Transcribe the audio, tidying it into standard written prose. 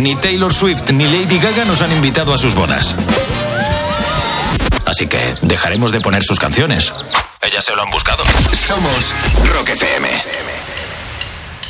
Ni Taylor Swift ni Lady Gaga nos han invitado a sus bodas. Así que dejaremos de poner sus canciones. Ellas se lo han buscado. Somos Rock FM.